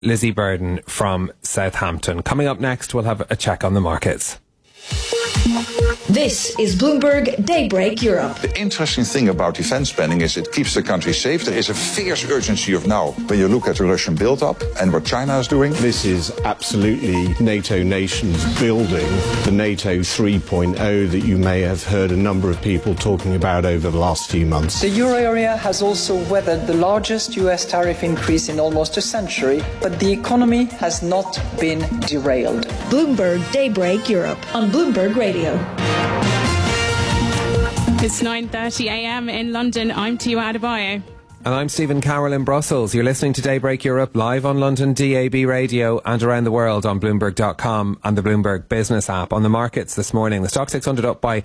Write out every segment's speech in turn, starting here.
Lizzie Burden from Southampton. Coming up next, we'll have a check on the markets. This is Bloomberg Daybreak Europe. The interesting thing about defense spending is it keeps the country safe. There is a fierce urgency of now when you look at the Russian build-up and what China is doing. This is absolutely NATO nations building the NATO 3.0 that you may have heard a number of people talking about over the last few months. The euro area has also weathered the largest US tariff increase in almost a century, but the economy has not been derailed. Bloomberg Daybreak Europe on Bloomberg Radio. It's 9:30 a.m. in London. I'm Tiwa Adebayo. And I'm Stephen Carroll in Brussels. You're listening to Daybreak Europe live on London DAB radio and around the world on Bloomberg.com and the Bloomberg Business app. On the markets this morning, the stock 600 up by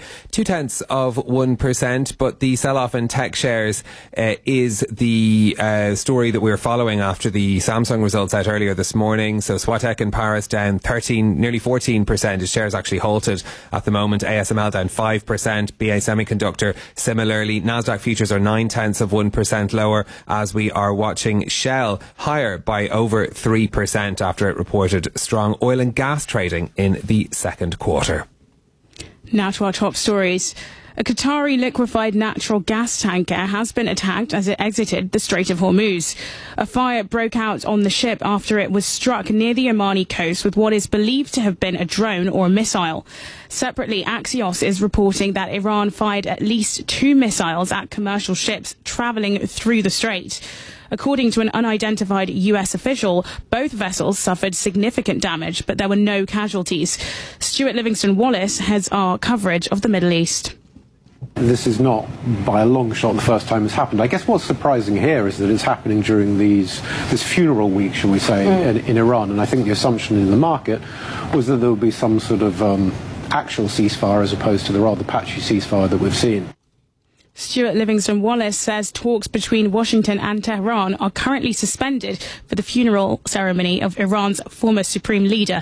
0.2%, but the sell-off in tech shares is the story that we're following after the Samsung results out earlier this morning. So Swatek in Paris down 13, nearly 14%. His shares actually halted at the moment. ASML down 5%. BA Semiconductor similarly. Nasdaq futures are 0.9% lower, as we are watching Shell higher by over 3% after it reported strong oil and gas trading in the second quarter. Now to our top stories. A Qatari liquefied natural gas tanker has been attacked as it exited the Strait of Hormuz. A fire broke out on the ship after it was struck near the Omani coast with what is believed to have been a drone or a missile. Separately, Axios is reporting that Iran fired at least 2 missiles at commercial ships travelling through the strait. According to an unidentified US official, both vessels suffered significant damage, but there were no casualties. Stuart Livingston-Wallace heads our coverage of the Middle East. This is not, by a long shot, the first time it's happened. I guess what's surprising here is that it's happening during this funeral week, shall we say, in Iran. And I think the assumption in the market was that there would be some sort of actual ceasefire as opposed to the rather patchy ceasefire that we've seen. Stuart Livingston-Wallace says talks between Washington and Tehran are currently suspended for the funeral ceremony of Iran's former supreme leader.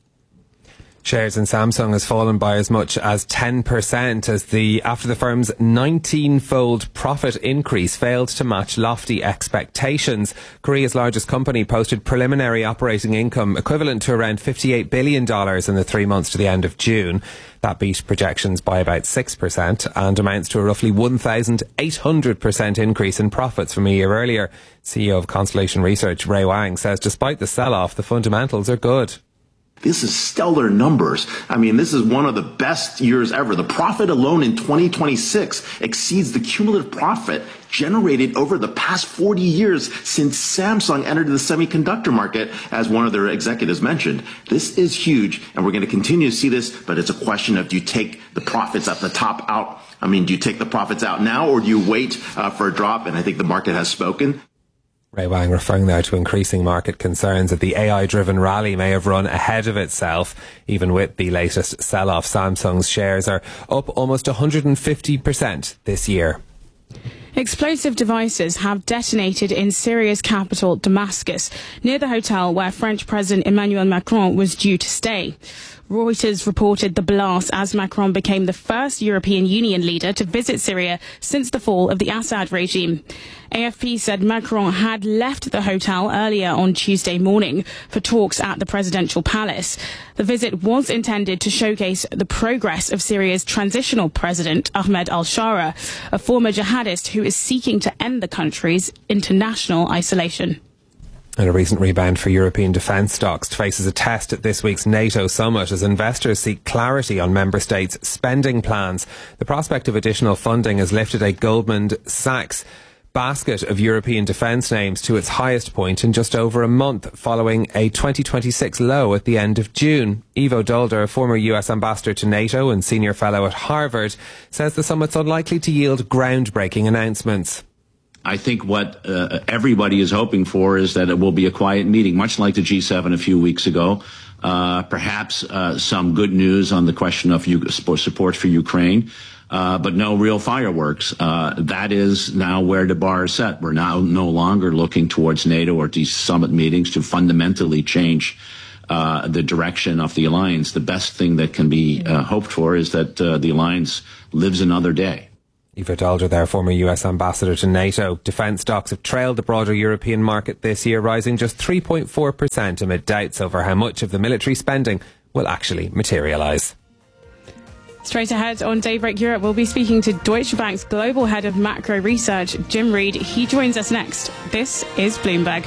Shares in Samsung has fallen by as much as 10% after the firm's 19-fold profit increase failed to match lofty expectations. Korea's largest company posted preliminary operating income equivalent to around $58 billion in the 3 months to the end of June. That beat projections by about 6% and amounts to a roughly 1,800% increase in profits from a year earlier. CEO of Constellation Research, Ray Wang, says despite the sell-off, the fundamentals are good. This is stellar numbers. I mean, this is one of the best years ever. The profit alone in 2026 exceeds the cumulative profit generated over the past 40 years since Samsung entered the semiconductor market, as one of their executives mentioned. This is huge, and we're going to continue to see this, but it's a question of, do you take the profits at the top out? I mean, do you take the profits out now, or do you wait for a drop? And I think the market has spoken. Ray Wang referring there to increasing market concerns that the AI-driven rally may have run ahead of itself. Even with the latest sell-off, Samsung's shares are up almost 150% this year. Explosive devices have detonated in Syria's capital, Damascus, near the hotel where French President Emmanuel Macron was due to stay. Reuters reported the blast as Macron became the first European Union leader to visit Syria since the fall of the Assad regime. AFP said Macron had left the hotel earlier on Tuesday morning for talks at the presidential palace. The visit was intended to showcase the progress of Syria's transitional president, Ahmed al-Shara, a former jihadist who is seeking to end the country's international isolation. And a recent rebound for European defence stocks faces a test at this week's NATO summit as investors seek clarity on member states' spending plans. The prospect of additional funding has lifted a Goldman Sachs basket of European defence names to its highest point in just over a month, following a 2026 low at the end of June. Ivo Dolder, a former US ambassador to NATO and senior fellow at Harvard, says the summit's unlikely to yield groundbreaking announcements. I think what everybody is hoping for is that it will be a quiet meeting, much like the G7 a few weeks ago. Perhaps some good news on the question of support for Ukraine, but no real fireworks. That is now where the bar is set. We're now no longer looking towards NATO or these summit meetings to fundamentally change the direction of the alliance. The best thing that can be hoped for is that the alliance lives another day. Ivo Daalder, their former US ambassador to NATO. Defence stocks have trailed the broader European market this year, rising just 3.4% amid doubts over how much of the military spending will actually materialise. Straight ahead on Daybreak Europe, we'll be speaking to Deutsche Bank's global head of macro research, Jim Reid. He joins us next. This is Bloomberg.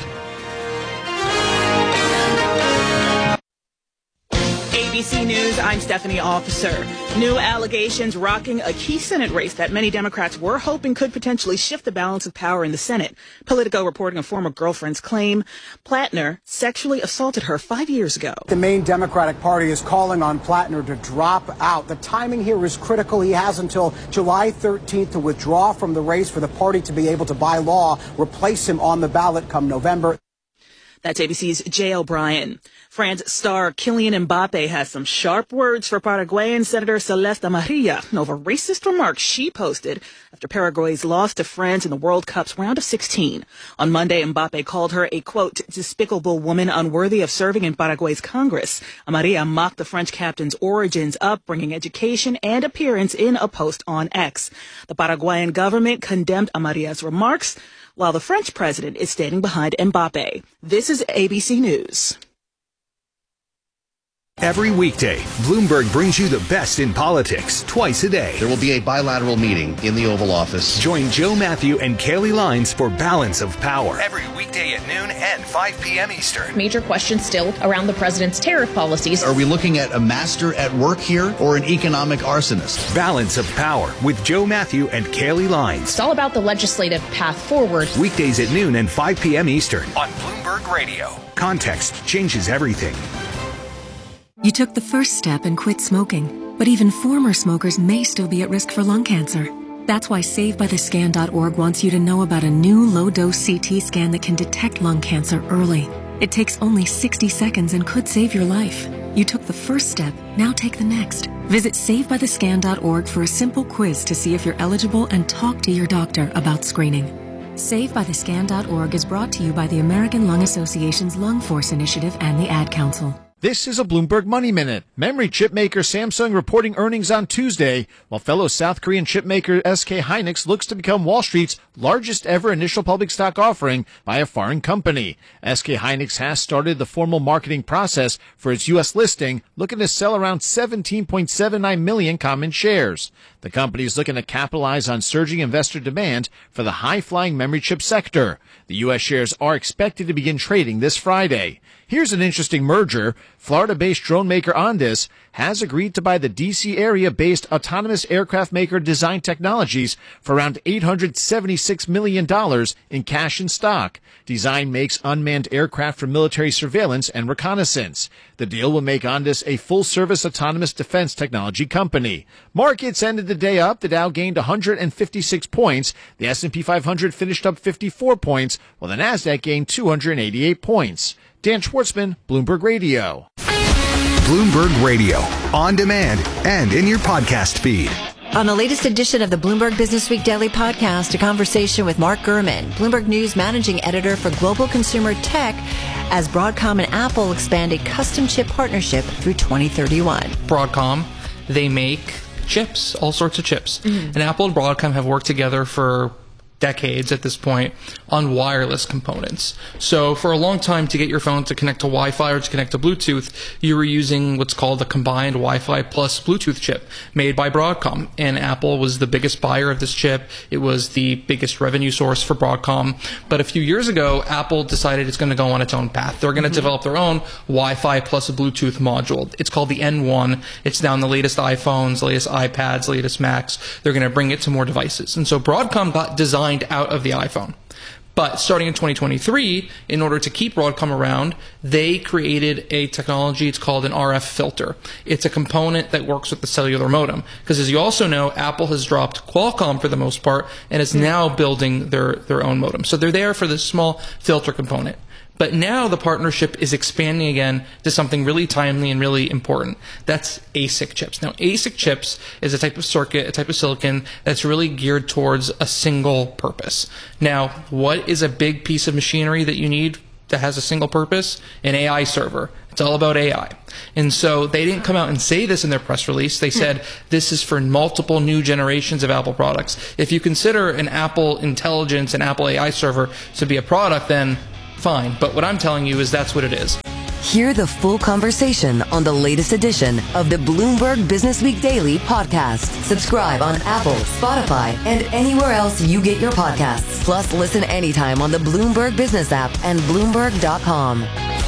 ABC News, I'm Stephanie Officer. New allegations rocking a key Senate race that many Democrats were hoping could potentially shift the balance of power in the Senate. Politico reporting a former girlfriend's claim Plattner sexually assaulted her 5 years ago. The main Democratic Party is calling on Plattner to drop out. The timing here is critical. He has until July 13th to withdraw from the race for the party to be able to, by law, replace him on the ballot come November. That's ABC's Jay O'Brien. France star Kylian Mbappe has some sharp words for Paraguayan Senator Celeste Amarilla over racist remarks she posted after Paraguay's loss to France in the World Cup's round of 16. On Monday, Mbappe called her a, quote, despicable woman unworthy of serving in Paraguay's Congress. Amarilla mocked the French captain's origins, upbringing, education, and appearance in a post on X. The Paraguayan government condemned Amarilla's remarks, while the French president is standing behind Mbappe. This is ABC News. Every weekday, Bloomberg brings you the best in politics twice a day. There will be a bilateral meeting in the Oval Office. Join Joe Matthew and Kaylee Lines for Balance of Power. Every weekday at noon and 5 p.m. Eastern. Major questions still around the president's tariff policies. Are we looking at a master at work here or an economic arsonist? Balance of Power with Joe Matthew and Kaylee Lines. It's all about the legislative path forward. Weekdays at noon and 5 p.m. Eastern on Bloomberg Radio. Context changes everything. You took the first step and quit smoking, but even former smokers may still be at risk for lung cancer. That's why SaveByTheScan.org wants you to know about a new low-dose CT scan that can detect lung cancer early. It takes only 60 seconds and could save your life. You took the first step, now take the next. Visit SaveByTheScan.org for a simple quiz to see if you're eligible and talk to your doctor about screening. SaveByTheScan.org is brought to you by the American Lung Association's Lung Force Initiative and the Ad Council. This is a Bloomberg Money Minute. Memory chip maker Samsung reporting earnings on Tuesday, while fellow South Korean chip maker SK Hynix looks to become Wall Street's largest ever initial public stock offering by a foreign company. SK Hynix has started the formal marketing process for its U.S. listing, looking to sell around 17.79 million common shares. The company is looking to capitalize on surging investor demand for the high-flying memory chip sector. The U.S. shares are expected to begin trading this Friday. Here's an interesting merger. Florida-based drone maker Ondas has agreed to buy the D.C. area-based autonomous aircraft maker Design Technologies for around $876 million in cash and stock. Design makes unmanned aircraft for military surveillance and reconnaissance. The deal will make Ondas a full-service autonomous defense technology company. Markets ended the day up. The Dow gained 156 points. The S&P 500 finished up 54 points, while the Nasdaq gained 288 points. Dan Schwartzman, Bloomberg Radio. Bloomberg Radio, on demand and in your podcast feed. On the latest edition of the Bloomberg Business Week Daily Podcast, a conversation with Mark Gurman, Bloomberg News managing editor for global consumer tech, as Broadcom and Apple expand a custom chip partnership through 2031. Broadcom, they make chips, all sorts of chips. And Apple and Broadcom have worked together for decades at this point on wireless components. So for a long time, to get your phone to connect to Wi-Fi or to connect to Bluetooth, you were using what's called a combined Wi-Fi plus Bluetooth chip made by Broadcom. And Apple was the biggest buyer of this chip. It was the biggest revenue source for Broadcom. But a few years ago, Apple decided it's going to go on its own path. They're going to develop their own Wi-Fi plus a Bluetooth module. It's called the N1. It's now in the latest iPhones, the latest iPads, the latest Macs. They're going to bring it to more devices. And so Broadcom got designed out of the iPhone. But starting in 2023, in order to keep Broadcom around, they created a technology. It's called an RF filter. It's a component that works with the cellular modem. Because as you also know, Apple has dropped Qualcomm for the most part and is now building their own modem. So they're there for this small filter component. But now the partnership is expanding again to something really timely and really important. That's ASIC chips. Now, ASIC chips is a type of circuit, a type of silicon that's really geared towards a single purpose. Now, what is a big piece of machinery that you need that has a single purpose, an AI server. It's all about AI. And so they didn't come out and say this in their press release. They said this is for multiple new generations of Apple products. If you consider an Apple Intelligence and Apple AI server to be a product, then fine. But what I'm telling you is that's what it is. Hear the full conversation on the latest edition of the Bloomberg Business Week Daily podcast. Subscribe on Apple, Spotify, and anywhere else you get your podcasts. Plus, listen anytime on the Bloomberg Business app and Bloomberg.com.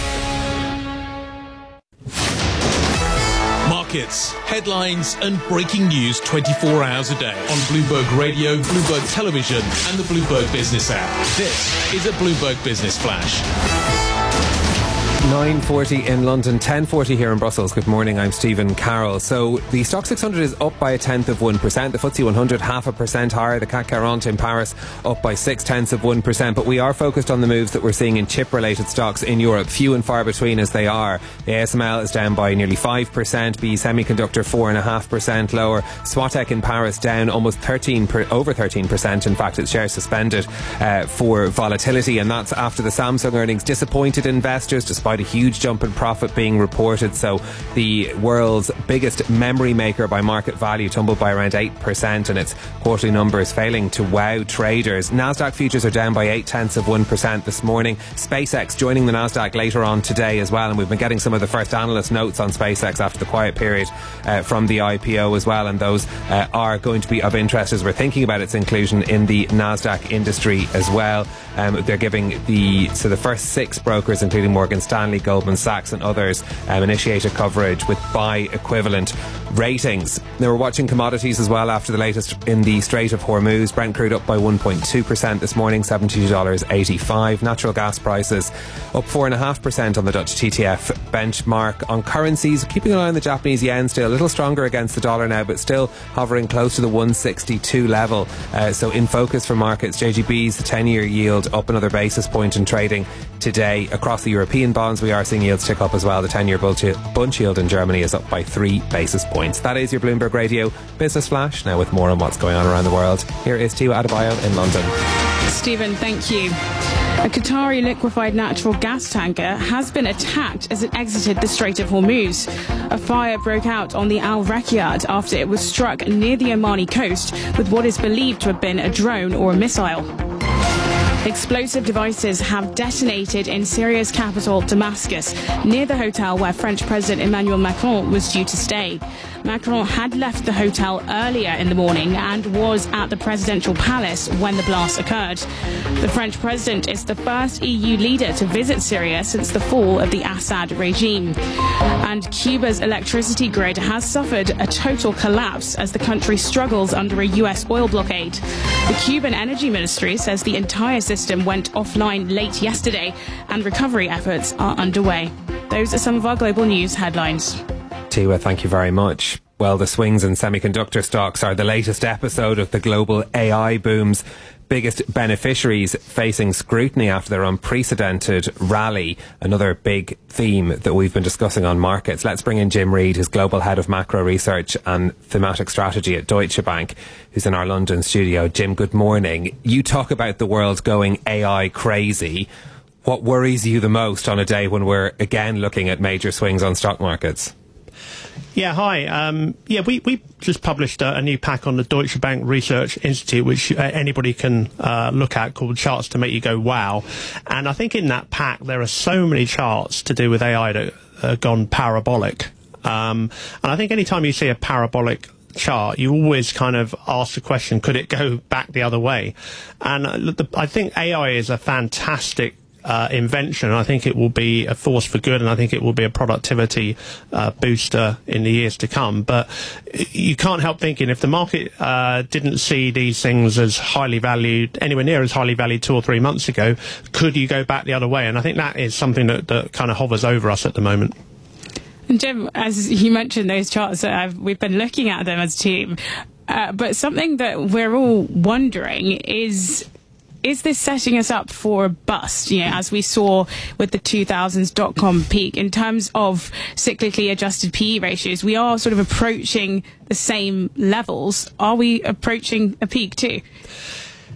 Markets, headlines, and breaking news 24 hours a day on Bloomberg Radio, Bloomberg Television, and the Bloomberg Business app. This is a Bloomberg Business Flash. 9:40 in London, 10:40 here in Brussels. Good morning, I'm Stephen Carroll. So the Stoxx 600 is up by 0.1%, the FTSE 100 0.5% higher, the CAC 40 in Paris up by 0.6%, but we are focused on the moves that we're seeing in chip-related stocks in Europe, few and far between as they are. The ASML is down by nearly 5%, BE Semiconductor 4.5% lower, Swatec in Paris down almost over 13%, in fact its shares suspended for volatility, and that's after the Samsung earnings disappointed investors despite a huge jump in profit being reported. So the world's biggest memory maker by market value tumbled by around 8%, and its quarterly numbers failing to wow traders. Nasdaq futures are down by 0.8% this morning. SpaceX joining the Nasdaq later on today as well, and we've been getting some of the first analyst notes on SpaceX after the quiet period from the IPO as well, and those are going to be of interest as we're thinking about its inclusion in the Nasdaq industry as well. They're giving the first 6 brokers, including Morgan Stanley, Goldman Sachs and others, initiated coverage with buy equivalent ratings. Now we're watching commodities as well after the latest in the Strait of Hormuz. Brent crude up by 1.2% this morning, $72.85. Natural gas prices up 4.5% on the Dutch TTF benchmark. On currencies, keeping an eye on the Japanese yen, still a little stronger against the dollar now, but still hovering close to the 162 level. So in focus for markets, JGB's, the 10-year yield up another basis point in trading today. Across the European bonds, we are seeing yields tick up as well. The 10-year Bund yield in Germany is up by 3 basis points. That is your Bloomberg Radio Business Flash. Now with more on what's going on around the world, here is Tiwa Adebayo in London. Stephen, thank you. A Qatari liquefied natural gas tanker has been attacked as it exited the Strait of Hormuz. A fire broke out on the Al Rakyat after it was struck near the Omani coast with what is believed to have been a drone or a missile. Explosive devices have detonated in Syria's capital, Damascus, near the hotel where French President Emmanuel Macron was due to stay. Macron had left the hotel earlier in the morning and was at the presidential palace when the blast occurred. The French president is the first EU leader to visit Syria since the fall of the Assad regime. And Cuba's electricity grid has suffered a total collapse as the country struggles under a US oil blockade. The Cuban Energy Ministry says the entire system went offline late yesterday and recovery efforts are underway. Those are some of our global news headlines. Tiwa, thank you very much. Well, the swings in semiconductor stocks are the latest episode of the global AI boom's biggest beneficiaries facing scrutiny after their unprecedented rally. Another big theme that we've been discussing on markets. Let's bring in Jim Reid, who's Global Head of Macro Research and Thematic Strategy at Deutsche Bank, who's in our London studio. Jim, good morning. You talk about the world going AI crazy. What worries you the most on a day when we're again looking at major swings on stock markets? Yeah, hi. We just published a new pack on the Deutsche Bank Research Institute, which anybody can look at, called Charts to Make You Go Wow. And I think in that pack there are so many charts to do with AI that have gone parabolic. And I think anytime you see a parabolic chart, you always kind of ask the question, could it go back the other way? And I think AI is a fantastic invention. I think it will be a force for good, and I think it will be a productivity booster in the years to come. But you can't help thinking, if the market didn't see these things as highly valued, anywhere near as highly valued 2 or 3 months ago, could you go back the other way? And I think that is something that kind of hovers over us at the moment. And Jim, as you mentioned, those charts, we've been looking at them as a team. But something that we're all wondering is this setting us up for a bust, as we saw with the 2000s dot-com peak? In terms of cyclically adjusted PE ratios, we are sort of approaching the same levels. Are we approaching a peak too?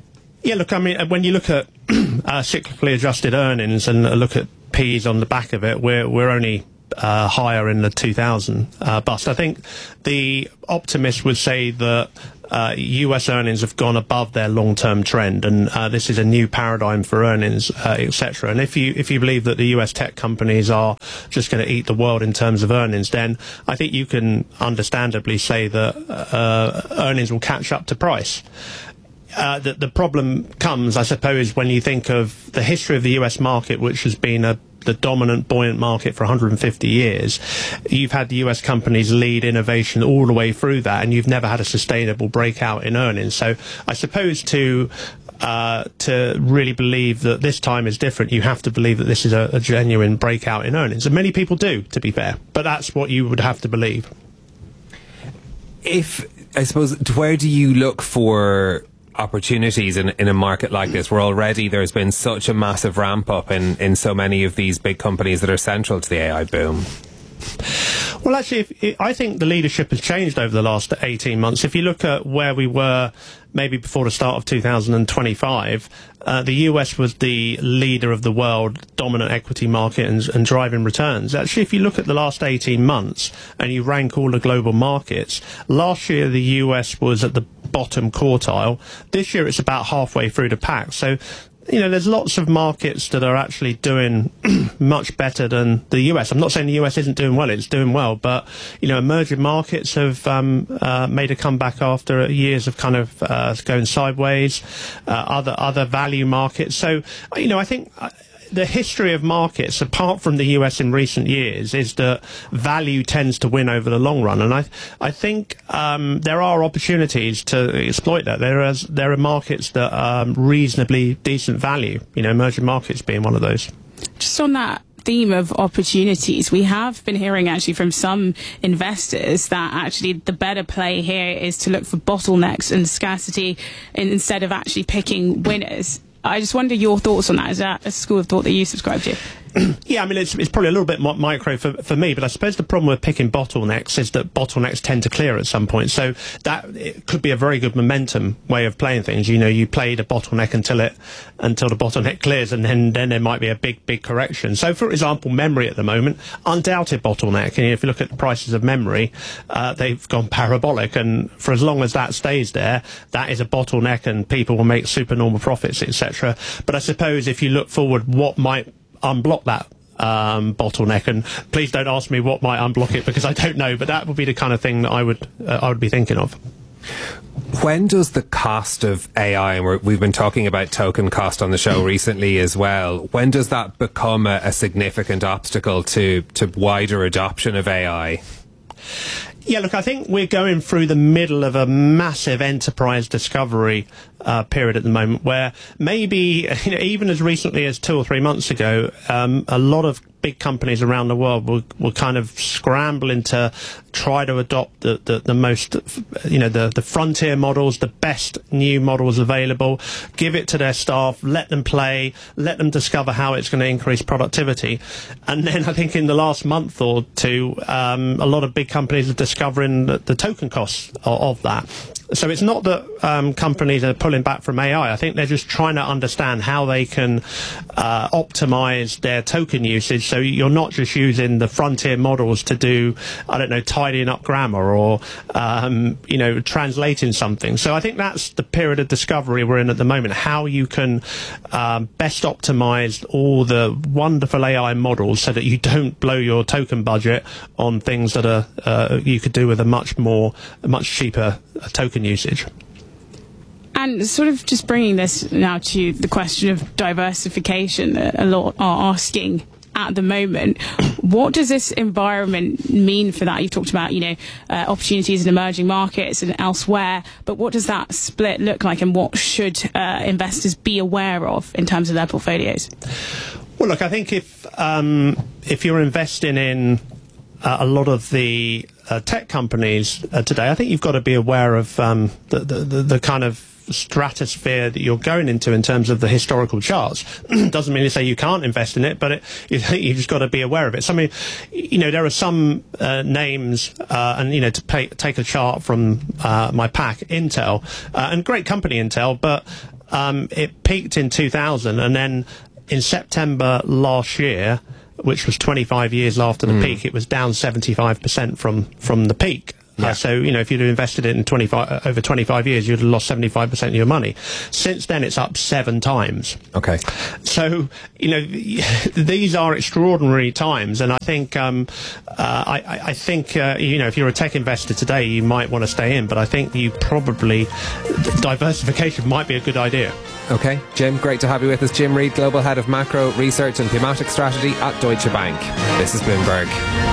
Yeah, look, I mean, when you look at cyclically adjusted earnings and look at P's on the back of it, we're only higher in the 2000 bust. I think the optimist would say that US earnings have gone above their long-term trend, and this is a new paradigm for earnings, etc. And if you believe that the US tech companies are just going to eat the world in terms of earnings, then I think you can understandably say that earnings will catch up to price. The problem comes, I suppose, when you think of the history of the US market, which has been the dominant buoyant market for 150 years. You've had the US companies lead innovation all the way through that, and you've never had a sustainable breakout in earnings. So I suppose to really believe that this time is different, you have to believe that this is a genuine breakout in earnings. And many people do, to be fair, but that's what you would have to believe. I suppose, where do you look for opportunities in a market like this, where already there's been such a massive ramp up in so many of these big companies that are central to the AI boom? Well, actually, I think the leadership has changed over the last 18 months. If you look at where we were maybe before the start of 2025, the US was the leader of the world, dominant equity market and driving returns. Actually, if you look at the last 18 months and you rank all the global markets, last year the US was at the bottom quartile. This year it's about halfway through the pack. So, you know, there's lots of markets that are actually doing much better than the US. I'm not saying the US isn't doing well, it's doing well, but, you know, emerging markets have made a comeback after years of kind of going sideways, other value markets. So, you know, I think the history of markets, apart from the US in recent years, is that value tends to win over the long run. And I think there are opportunities to exploit that. There are markets that are reasonably decent value, you know, emerging markets being one of those. Just on that theme of opportunities, we have been hearing actually from some investors that actually the better play here is to look for bottlenecks and scarcity instead of actually picking winners. I just wonder your thoughts on that. Is that a school of thought that you subscribe to? Yeah, I mean, it's probably a little bit micro for me, but I suppose the problem with picking bottlenecks is that bottlenecks tend to clear at some point. So that it could be a very good momentum way of playing things. You know, you play the bottleneck until the bottleneck clears, and then there might be a big correction. So, for example, memory at the moment, undoubted bottleneck. And if you look at the prices of memory, they've gone parabolic, and for as long as that stays there, that is a bottleneck, and people will make supernormal profits, etc. But I suppose if you look forward, what might unblock that bottleneck, and please don't ask me what might unblock it, because I don't know, but that would be the kind of thing that I would be thinking of. When does the cost of AI, and we've been talking about token cost on the show recently as well, when does that become a significant obstacle to wider adoption of AI? Yeah, look, I think we're going through the middle of a massive enterprise discovery period at the moment, where maybe, you know, even as recently as 2 or 3 months ago, a lot of big companies around the world were kind of scrambling to try to adopt the most, you know, the frontier models, the best new models available, give it to their staff, let them play, let them discover how it's going to increase productivity. And then I think in the last month or two, a lot of big companies are discovering the token costs of that. So it's not that companies are pulling back from AI. I think they're just trying to understand how they can optimize their token usage, so you're not just using the frontier models to do, I don't know, tidying up grammar or, you know, translating something. So I think that's the period of discovery we're in at the moment, how you can best optimize all the wonderful AI models so that you don't blow your token budget on things that are you could do with a much cheaper token usage. And sort of just bringing this now to the question of diversification that a lot are asking at the moment, what does this environment mean for that? You've talked about, you know, opportunities in emerging markets and elsewhere, but what does that split look like, and what should investors be aware of in terms of their portfolios? Well, look, I think if you're investing in a lot of the tech companies today, I think you've got to be aware of the kind of stratosphere that you're going into in terms of the historical charts. Doesn't mean to say you can't invest in it, but you've just got to be aware of it. So, I mean, you know, there are some names, and, you know, to take a chart from my pack, Intel, and great company Intel, but it peaked in 2000, and then in September last year, which was 25 years after the peak, it was down 75% from the peak. Yeah. So, if you'd have invested it in over 25 years, you'd have lost 75% of your money. Since then, it's up 7 times. Okay. So, these are extraordinary times, and I think, I think, if you're a tech investor today, you might want to stay in, but I think diversification might be a good idea. Okay, Jim, great to have you with us. Jim Reid, Global Head of Macro Research and Thematic Strategy at Deutsche Bank. This is Bloomberg.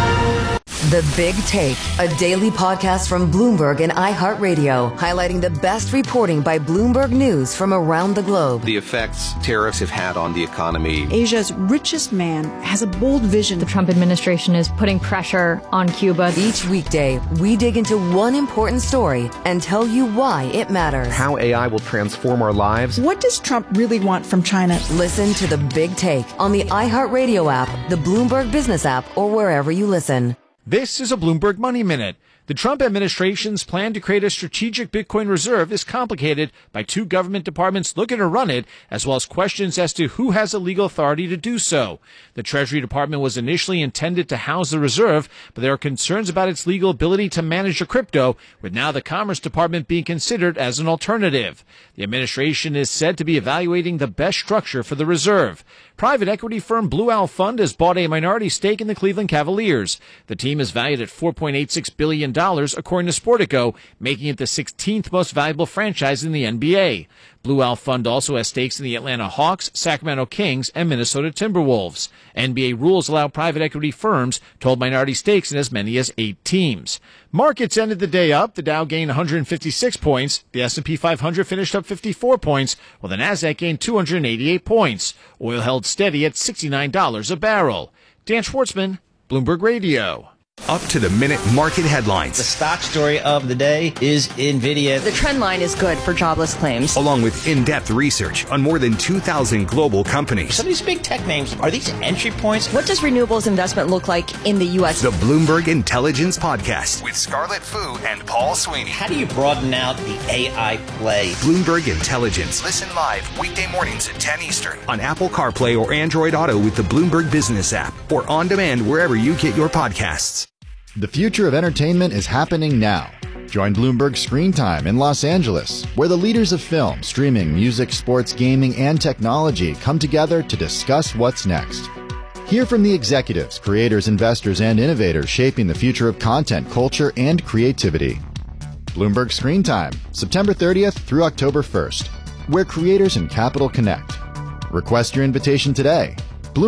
The Big Take, a daily podcast from Bloomberg and iHeartRadio, highlighting the best reporting by Bloomberg News from around the globe. The effects tariffs have had on the economy. Asia's richest man has a bold vision. The Trump administration is putting pressure on Cuba. Each weekday, we dig into one important story and tell you why it matters. How AI will transform our lives. What does Trump really want from China? Listen to The Big Take on the iHeartRadio app, the Bloomberg Business app, or wherever you listen. This is a Bloomberg Money Minute. The Trump administration's plan to create a strategic Bitcoin reserve is complicated by 2 government departments looking to run it, as well as questions as to who has the legal authority to do so. The Treasury Department was initially intended to house the reserve, but there are concerns about its legal ability to manage the crypto, with now the Commerce Department being considered as an alternative. The administration is said to be evaluating the best structure for the reserve. Private equity firm Blue Owl Fund has bought a minority stake in the Cleveland Cavaliers. The team is valued at $4.86 billion, according to Sportico, making it the 16th most valuable franchise in the NBA. Blue Owl Fund also has stakes in the Atlanta Hawks, Sacramento Kings, and Minnesota Timberwolves. NBA rules allow private equity firms to hold minority stakes in as many as 8 teams. Markets ended the day up. The Dow gained 156 points. The S&P 500 finished up 54 points, while the Nasdaq gained 288 points. Oil held steady at $69 a barrel. Dan Schwartzman, Bloomberg Radio. Up-to-the-minute market headlines. The stock story of the day is NVIDIA. The trend line is good for jobless claims. Along with in-depth research on more than 2,000 global companies. Some of these big tech names, are these entry points? What does renewables investment look like in the U.S.? The Bloomberg Intelligence Podcast with Scarlett Fu and Paul Sweeney. How do you broaden out the AI play? Bloomberg Intelligence. Listen live weekday mornings at 10 Eastern on Apple CarPlay or Android Auto with the Bloomberg Business app or on demand wherever you get your podcasts. The future of entertainment is happening now. Join Bloomberg Screen Time in Los Angeles, where the leaders of film, streaming, music, sports, gaming, and technology come together to discuss what's next. Hear from the executives, creators, investors, and innovators shaping the future of content, culture, and creativity. Bloomberg Screen Time, September 30th through October 1st, where creators and capital connect. Request your invitation today.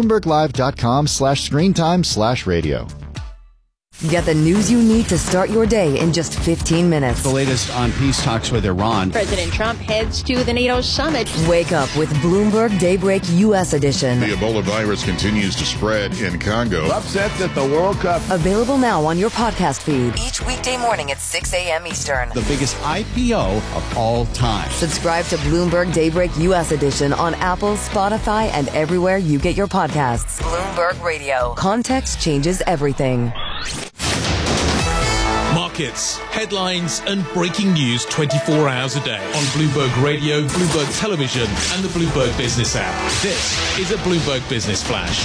BloombergLive.com/screentime/radio. Get the news you need to start your day in just 15 minutes. The latest on peace talks with Iran. President Trump heads to the NATO summit. Wake up with Bloomberg Daybreak U.S. edition. The Ebola virus continues to spread in Congo. Upsets at the World Cup. Available now on your podcast feed. Each weekday morning at 6 a.m. Eastern. The biggest IPO of all time. Subscribe to Bloomberg Daybreak U.S. edition on Apple, Spotify, and everywhere you get your podcasts. Bloomberg Radio. Context changes everything. Markets, headlines, and breaking news 24 hours a day on Bloomberg Radio, Bloomberg Television, and the Bloomberg Business app. This is a Bloomberg Business Flash.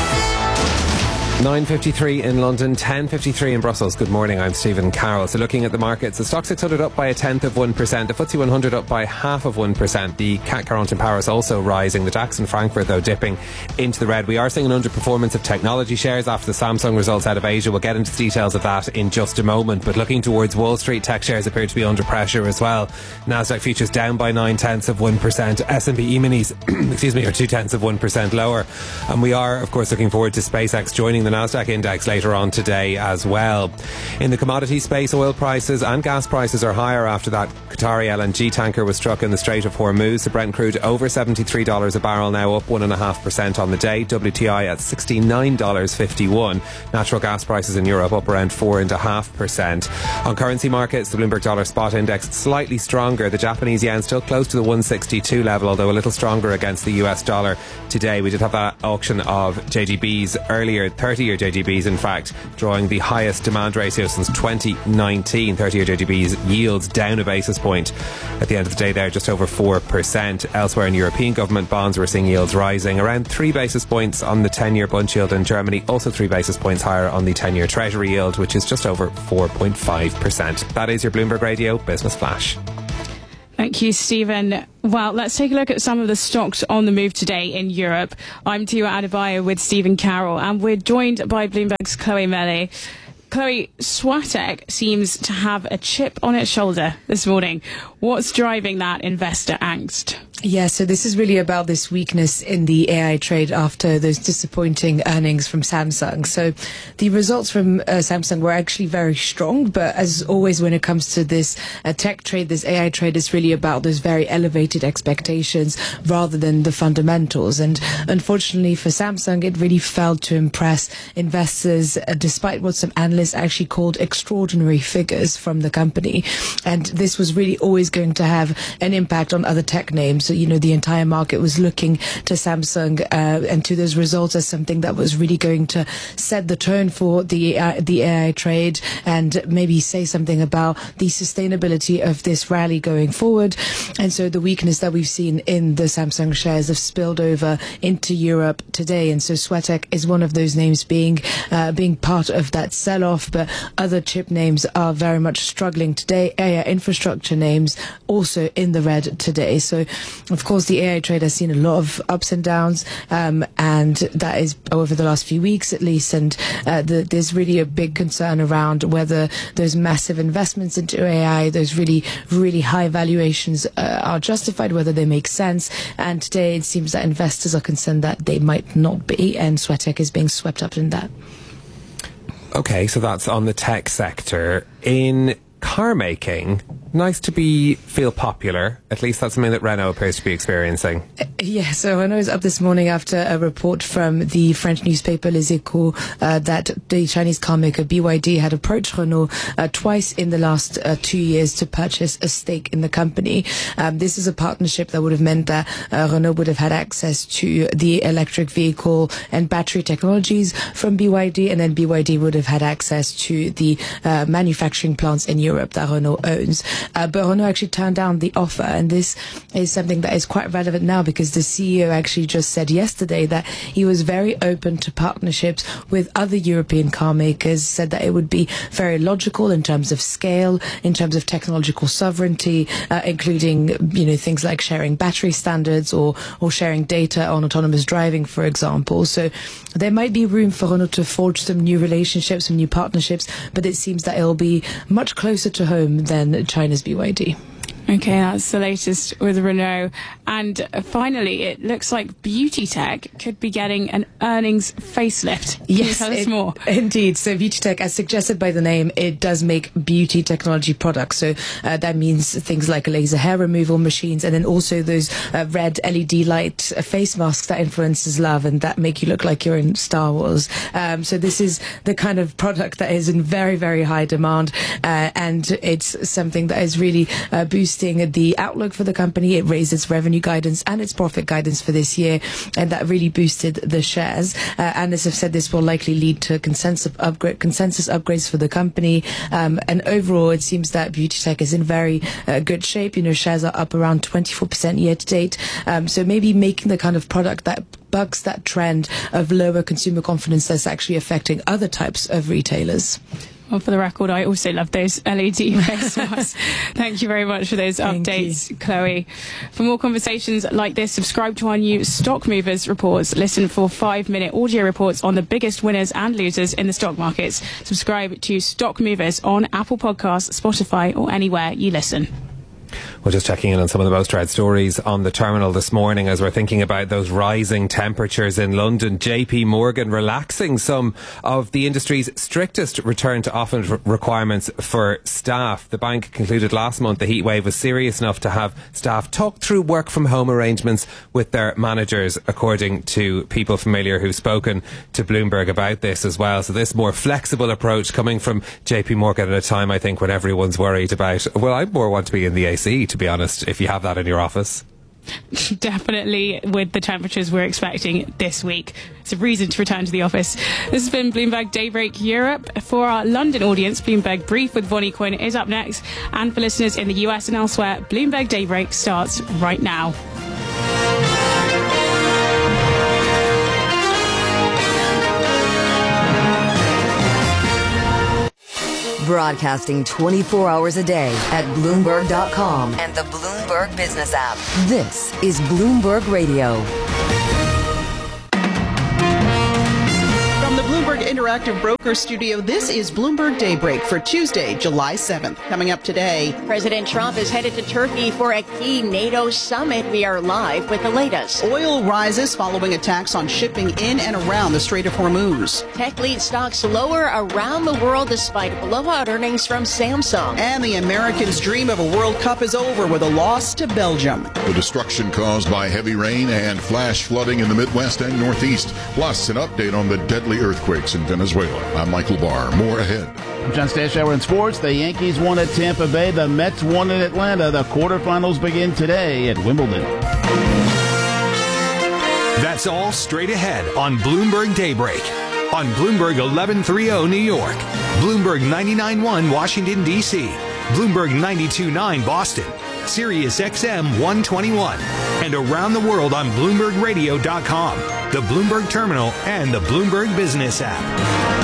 9:53 in London, 10:53 in Brussels. Good morning, I'm Stephen Carroll. So looking at the markets, the Stock 600 up by 0.1%, the FTSE 100 up by 0.5%, the CAC 40 in Paris also rising, the DAX in Frankfurt though dipping into the red. We are seeing an underperformance of technology shares after the Samsung results out of Asia. We'll get into the details of that in just a moment, but looking towards Wall Street, tech shares appear to be under pressure as well. Nasdaq futures down by 0.9%, S&P E-minis excuse me, are 0.2% lower, and we are of course looking forward to SpaceX joining the Nasdaq index later on today as well. In the commodity space, oil prices and gas prices are higher after that Qatari LNG tanker was struck in the Strait of Hormuz. The Brent crude over $73 a barrel, now up 1.5% on the day. WTI at $69.51. Natural gas prices in Europe up around 4.5%. On currency markets, the Bloomberg dollar spot index slightly stronger. The Japanese yen still close to the 162 level, although a little stronger against the US dollar today. We did have that auction of JGBs earlier. 30 30-year JGBs, in fact, drawing the highest demand ratio since 2019. 30-year JGBs yields down a basis point. At the end of the day, they're just over 4%. Elsewhere in European government bonds, we're seeing yields rising around 3 basis points on the 10-year Bund yield in Germany, also 3 basis points higher on the 10-year Treasury yield, which is just over 4.5%. That is your Bloomberg Radio Business Flash. Thank you, Stephen. Well, let's take a look at some of the stocks on the move today in Europe. I'm Tia Adebayo with Stephen Carroll, and we're joined by Bloomberg's Chloe Mele. Chloe, Swatek seems to have a chip on its shoulder this morning. What's driving that investor angst? Yeah, so this is really about this weakness in the AI trade after those disappointing earnings from Samsung. So the results from Samsung were actually very strong, but as always when it comes to this tech trade, this AI trade, is really about those very elevated expectations rather than the fundamentals. And unfortunately for Samsung, it really failed to impress investors despite what some analysts actually called extraordinary figures from the company. And this was really always going to have an impact on other tech names. So, you know, the entire market was looking to Samsung and to those results as something that was really going to set the tone for the AI trade and maybe say something about the sustainability of this rally going forward. And so the weakness that we've seen in the Samsung shares have spilled over into Europe today. And so Swatek is one of those names being part of that sell-off, but other chip names are very much struggling today. AI infrastructure names also in the red today. So, of course, the AI trade has seen a lot of ups and downs, and that is over the last few weeks at least. And there's really a big concern around whether those massive investments into AI, those really, really high valuations are justified, whether they make sense. And today it seems that investors are concerned that they might not be, and Swatek is being swept up in that. Okay, so that's on the tech sector. In car making, nice to feel popular. At least that's something that Renault appears to be experiencing. Yeah, so Renault is up this morning after a report from the French newspaper Les Echos that the Chinese car maker BYD had approached Renault twice in the last 2 years to purchase a stake in the company. This is a partnership that would have meant that Renault would have had access to the electric vehicle and battery technologies from BYD, and then BYD would have had access to the manufacturing plants in Europe that Renault owns. But Renault actually turned down the offer, and this is something that is quite relevant now because the CEO actually just said yesterday that he was very open to partnerships with other European car makers, said that it would be very logical in terms of scale, in terms of technological sovereignty, including, you know, things like sharing battery standards or sharing data on autonomous driving, for example. So there might be room for Renault to forge some new relationships, some new partnerships, but it seems that it'll be much closer to home than China's BYD. Okay, that's the latest with Renault. And finally, it looks like beauty tech could be getting an earnings facelift. Yes, Can you tell us more? Indeed. So beauty tech, as suggested by the name, it does make beauty technology products. So that means things like laser hair removal machines, and then also those red LED light face masks that influencers love and that make you look like you're in Star Wars. So this is the kind of product that is in very, very high demand, and it's something that is really boosting the outlook for the company. It raised its revenue guidance and its profit guidance for this year, and that really boosted the shares. Analysts have said this will likely lead to consensus upgrades for the company. And overall, it seems that beauty tech is in very good shape. You know, shares are up around 24% year to date. So maybe making the kind of product that bucks that trend of lower consumer confidence that's actually affecting other types of retailers. Well, for the record, I also love those LED face masks. Thank you very much for those updates, Chloe. For more conversations like this, subscribe to our new Stock Movers reports. Listen for 5-minute audio reports on the biggest winners and losers in the stock markets. Subscribe to Stock Movers on Apple Podcasts, Spotify, or anywhere you listen. We're just checking in on some of the most read stories on the terminal this morning as we're thinking about those rising temperatures in London. JP Morgan relaxing some of the industry's strictest return to office requirements for staff. The bank concluded last month the heat wave was serious enough to have staff talk through work from home arrangements with their managers, according to people familiar who've spoken to Bloomberg about this as well. So this more flexible approach coming from JP Morgan at a time, I think, when everyone's worried about, well, I more want to be in the AC, to be honest, if you have that in your office. Definitely with the temperatures we're expecting this week. It's a reason to return to the office. This has been Bloomberg Daybreak Europe. For our London audience, Bloomberg Brief with Vonnie Quinn is up next. And for listeners in the US and elsewhere, Bloomberg Daybreak starts right now. Broadcasting 24 hours a day at Bloomberg.com and the Bloomberg Business app. This is Bloomberg Radio. From the Bloomberg Interactive Broker Studio, this is Bloomberg Daybreak for Tuesday, July 7th. Coming up today, President Trump is headed to Turkey for a key NATO summit. We are live with the latest. Oil rises following attacks on shipping in and around the Strait of Hormuz. Tech lead stocks lower around the world despite blowout earnings from Samsung. And the Americans' dream of a World Cup is over with a loss to Belgium. The destruction caused by heavy rain and flash flooding in the Midwest and Northeast. Plus, an update on the deadly earthquakes in Venezuela. I'm Michael Barr. More ahead. I'm John Stashower in sports. The Yankees won at Tampa Bay. The Mets won in Atlanta. The quarterfinals begin today at Wimbledon. That's all straight ahead on Bloomberg Daybreak. On Bloomberg 1130 New York, Bloomberg 99.1 Washington, D.C., Bloomberg 92.9 Boston, Sirius XM 121, and around the world on BloombergRadio.com, the Bloomberg Terminal, and the Bloomberg Business app.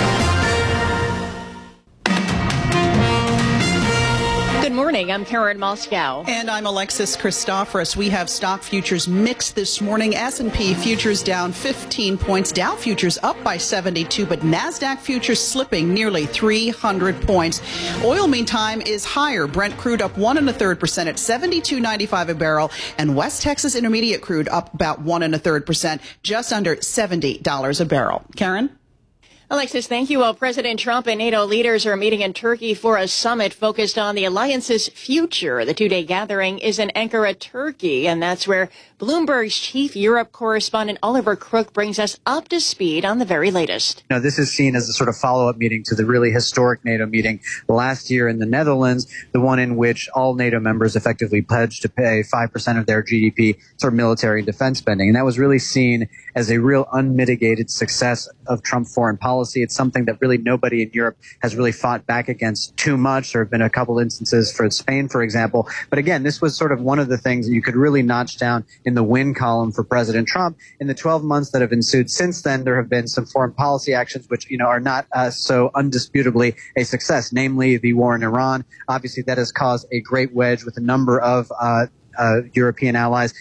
Good morning. I'm Karen Moscow. And I'm Alexis Christoforous. We have stock futures mixed this morning. S&P futures down 15 points. Dow futures up by 72, but NASDAQ futures slipping nearly 300 points. Oil, meantime, is higher. Brent crude up 1 1/3% at $72.95 a barrel. And West Texas Intermediate crude up about 1 1/3%, just under $70 a barrel. Karen? Alexis, thank you. Well, President Trump and NATO leaders are meeting in Turkey for a summit focused on the alliance's future. The two-day gathering is in Ankara, Turkey, and that's where Bloomberg's chief Europe correspondent Oliver Crook brings us up to speed on the very latest. Now, this is seen as a sort of follow-up meeting to the really historic NATO meeting last year in the Netherlands, the one in which all NATO members effectively pledged to pay 5% of their GDP for military and defense spending. And that was really seen as a real unmitigated success of Trump foreign policy. It's something that really nobody in Europe has really fought back against too much. There have been a couple instances for Spain, for example. But again, this was sort of one of the things that you could really notch down in the win column for President Trump. In the 12 months that have ensued since then, there have been some foreign policy actions which, are not so undisputably a success, namely the war in Iran. Obviously, that has caused a great wedge with a number of European allies.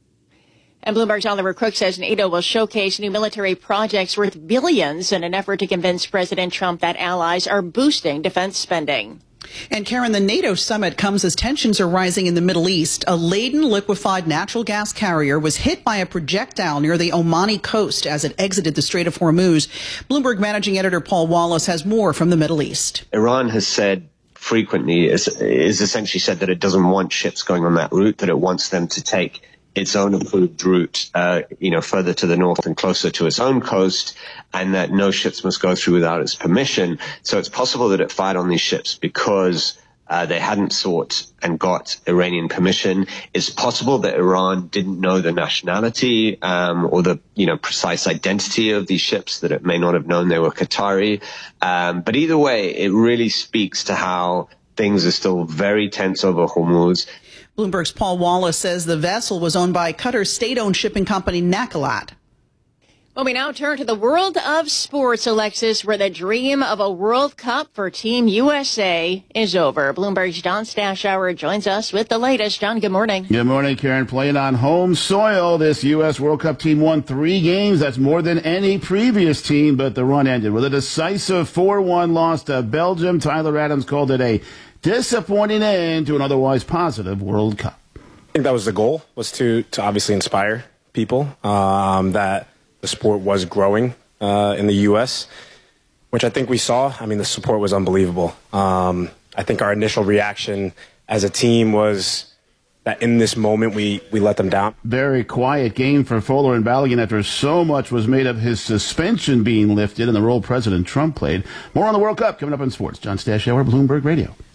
And Bloomberg's Oliver Crook says NATO will showcase new military projects worth billions in an effort to convince President Trump that allies are boosting defense spending. And Karen, the NATO summit comes as tensions are rising in the Middle East. A laden liquefied natural gas carrier was hit by a projectile near the Omani coast as it exited the Strait of Hormuz. Bloomberg managing editor Paul Wallace has more from the Middle East. Iran has said frequently, is essentially said that it doesn't want ships going on that route, that it wants them to take its own approved route, further to the north and closer to its own coast, and that no ships must go through without its permission. So it's possible that it fired on these ships because they hadn't sought and got Iranian permission. It's possible that Iran didn't know the nationality or the precise identity of these ships, that it may not have known they were Qatari. But either way, it really speaks to how things are still very tense over Hormuz. Bloomberg's Paul Wallace says the vessel was owned by Qatar's state-owned shipping company Nakilat. Well, we now turn to the world of sports, Alexis, where the dream of a World Cup for Team USA is over. Bloomberg's John Stashower joins us with the latest. John, good morning. Good morning, Karen. Playing on home soil, this U.S. World Cup team won 3 games. That's more than any previous team, but the run ended with a decisive 4-1 loss to Belgium. Tyler Adams called it a disappointing end to an otherwise positive World Cup. I think that was the goal, was to obviously inspire people that the sport was growing in the U.S., which I think we saw. I mean, the support was unbelievable. I think our initial reaction as a team was that in this moment we let them down. Very quiet game for Fuller and Balogun after so much was made of his suspension being lifted and the role President Trump played. More on the World Cup coming up in sports. John Stashower, Bloomberg Radio.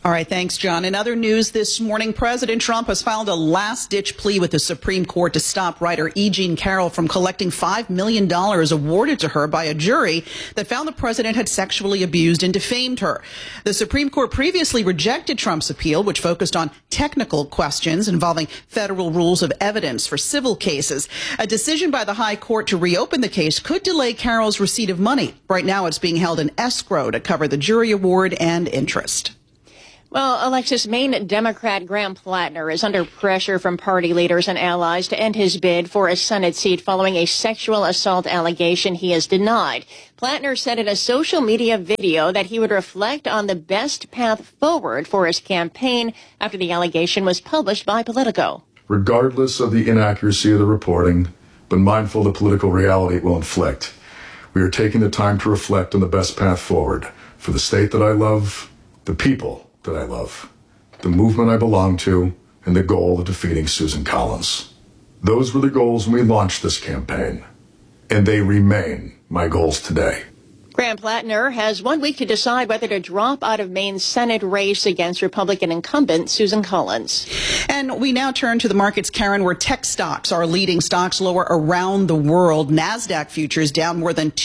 All right, thanks, John. In other news this morning, President Trump has filed a last-ditch plea with the Supreme Court to stop writer E. Jean Carroll from collecting $5 million awarded to her by a jury that found the president had sexually abused and defamed her. The Supreme Court previously rejected Trump's appeal, which focused on technical questions involving federal rules of evidence for civil cases. A decision by the High Court to reopen the case could delay Carroll's receipt of money. Right now, it's being held in escrow to cover the jury award and interest. Well, Alexis, Maine Democrat Graham Plattner is under pressure from party leaders and allies to end his bid for a Senate seat following a sexual assault allegation he has denied. Plattner said in a social media video that he would reflect on the best path forward for his campaign after the allegation was published by Politico. Regardless of the inaccuracy of the reporting, but mindful of the political reality it will inflict, we are taking the time to reflect on the best path forward for the state that I love, the people that I love, the movement I belong to, and the goal of defeating Susan Collins. Those were the goals when we launched this campaign, and they remain my goals today. Graham Plattner has 1 week to decide whether to drop out of Maine's Senate race against Republican incumbent Susan Collins. And we now turn to the markets, Karen, where tech stocks are leading stocks lower around the world. NASDAQ futures down more than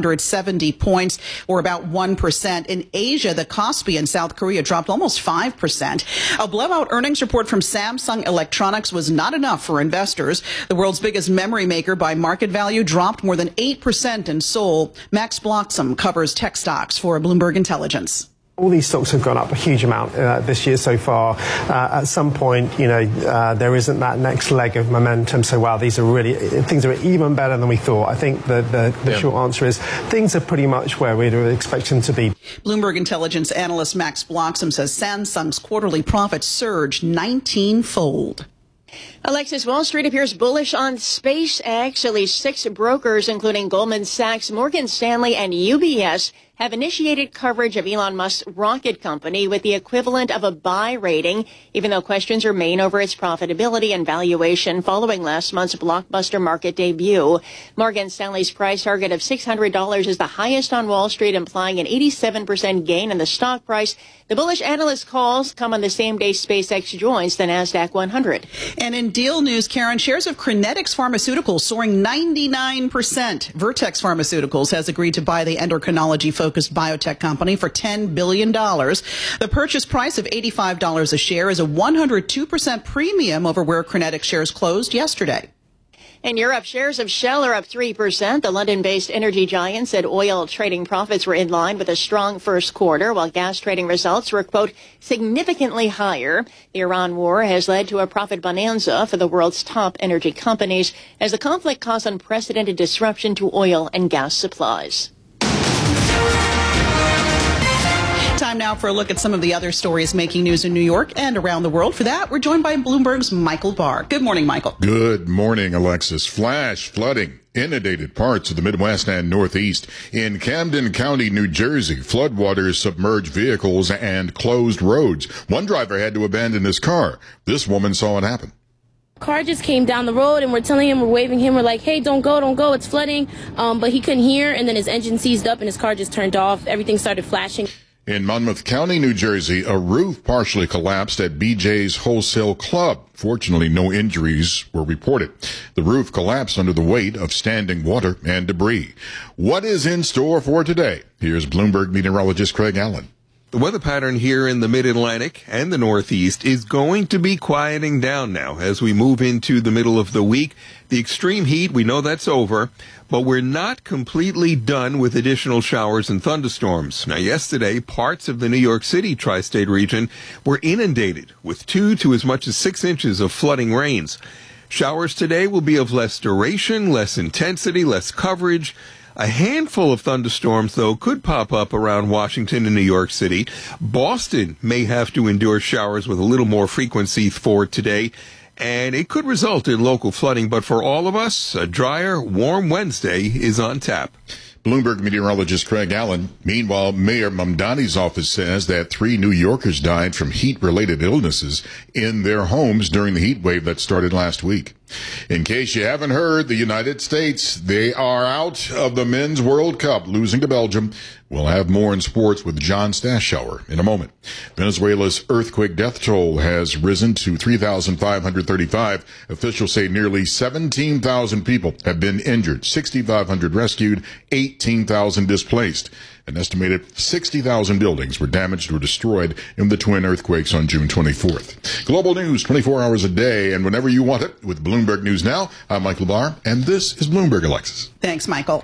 270 points, or about 1%. In Asia, the Kospi in South Korea dropped almost 5%. A blowout earnings report from Samsung Electronics was not enough for investors. The world's biggest memory maker by market value dropped more than 8% in Seoul. Max Bloxham covers tech stocks for Bloomberg Intelligence. All these stocks have gone up a huge amount this year so far. At some point, there isn't that next leg of momentum. So, wow, things are even better than we thought. I think the short answer is things are pretty much where we'd expect them to be. Bloomberg Intelligence analyst Max Bloxham says Samsung's quarterly profits surged 19-fold. Alexis, Wall Street appears bullish on SpaceX. At least 6 brokers, including Goldman Sachs, Morgan Stanley, and UBS, have initiated coverage of Elon Musk's rocket company with the equivalent of a buy rating, even though questions remain over its profitability and valuation following last month's blockbuster market debut. Morgan Stanley's price target of $600 is the highest on Wall Street, implying an 87% gain in the stock price. The bullish analyst calls come on the same day SpaceX joins the NASDAQ 100. And in deal news, Karen, shares of Crinetics Pharmaceuticals soaring 99%. Vertex Pharmaceuticals has agreed to buy the endocrinology-focused biotech company for $10 billion. The purchase price of $85 a share is a 102% premium over where Crinetics shares closed yesterday. In Europe, shares of Shell are up 3%. The London-based energy giant said oil trading profits were in line with a strong first quarter, while gas trading results were, quote, significantly higher. The Iran war has led to a profit bonanza for the world's top energy companies as the conflict caused unprecedented disruption to oil and gas supplies. Time now for a look at some of the other stories making news in New York and around the world. For that, we're joined by Bloomberg's Michael Barr. Good morning, Michael. Good morning, Alexis. Flash flooding inundated parts of the Midwest and Northeast. In Camden County, New Jersey, floodwaters submerged vehicles and closed roads. One driver had to abandon his car. This woman saw it happen. Car just came down the road and we're telling him, we're waving him, we're like, hey, don't go, it's flooding. But he couldn't hear, and then his engine seized up and his car just turned off. Everything started flashing. In Monmouth County, New Jersey, a roof partially collapsed at BJ's Wholesale Club. Fortunately, no injuries were reported. The roof collapsed under the weight of standing water and debris. What is in store for today? Here's Bloomberg meteorologist Craig Allen. The weather pattern here in the Mid-Atlantic and the Northeast is going to be quieting down now as we move into the middle of the week. The extreme heat, we know that's over, but we're not completely done with additional showers and thunderstorms. Now, yesterday, parts of the New York City tri-state region were inundated with 2 to as much as 6 inches of flooding rains. Showers today will be of less duration, less intensity, less coverage. A handful of thunderstorms, though, could pop up around Washington and New York City. Boston may have to endure showers with a little more frequency for today, and it could result in local flooding. But for all of us, a drier, warm Wednesday is on tap. Bloomberg meteorologist Craig Allen. Meanwhile, Mayor Mamdani's office says that 3 New Yorkers died from heat-related illnesses in their homes during the heat wave that started last week. In case you haven't heard, the United States, they are out of the Men's World Cup, losing to Belgium. We'll have more in sports with John Stashower in a moment. Venezuela's earthquake death toll has risen to 3,535. Officials say nearly 17,000 people have been injured, 6,500 rescued, 18,000 displaced. An estimated 60,000 buildings were damaged or destroyed in the twin earthquakes on June 24th. Global news 24 hours a day and whenever you want it with Bloomberg News Now. I'm Michael Barr, and this is Bloomberg, Alexis. Thanks, Michael.